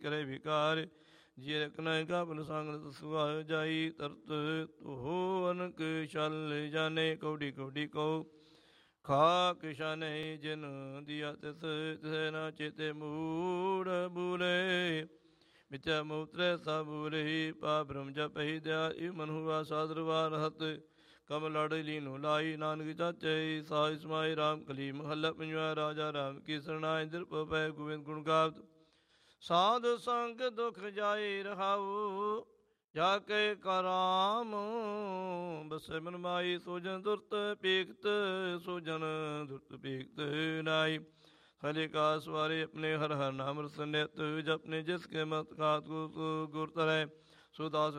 ਕਰੇ ਵਿਕਾਰ। ਜੇ ਰਖਨਾ ਕਾ ਬਨ ਸੰਗ ਸੁਆ ਜਾਈ, ਤਰਤ ਤੋ ਅਨਕ ਛਲ ਜਾਣੇ। ਕੌਡੀ ਕੌਡੀ ਕਉ ਖਾਕ ਛਾਨੇ, ਜਿਨ ਦਿਆ ਤਿਸ ਤਿਸੈ ਨਾ ਚੇਤੇ ਮੂੜ ਬੂਲੇ। ਮਿਥਿਆ ਮੂਤਰੈ ਸਾ ਬੂਲੇ, ਪਾ ਬ੍ਰਹਮ ਜਪਹਿ ਦਿਆ ਇਵ ਮਨ ਹੁਆ ਸਾਦਰਵਾ ਰਹਤ। ਕਮ ਲੜ ਲੀਨੋ ਲਾਈ, ਨਾਨਕ ਚਾਚੈ ਸਾਜ ਸਮਾਈ। ਰਾਮ ਕਲੀ ਮਹੱਲਾ ਪੰਜਵਾ। ਰਾਜਾ ਰਾਮ ਕੀ ਸਰਣਾਈ, ਦਿਰਪੋ ਪੈ ਗੋਬਿੰਦ ਗੁਣ ਗਾਵਤ। ਸਾਧ ਸੰਗ ਦੁਖ ਜਾਏ ਰਹਾਉ, ਜਾ ਕੇ ਕਰਾਮ ਬਸੈ ਮਨ ਮਾਈ। ਸੋਜਨ ਦੁਰਤ ਪੀਖਤ, ਸੋਜਨ ਦੁਰਤ ਪੀਖਤ ਨਾਈ। ਹਲੇ ਕਾ ਸਵਾਰੇ ਆਪਣੇ, ਹਰ ਹਰ ਨਾਮ ਰਸ ਨਿਤ। ਜਪਨੇ ਜਿਸ ਕੇ ਮਤ ਘਾਤ ਗੁਰ ਤਰੈ, ਸੋ ਦਾਸ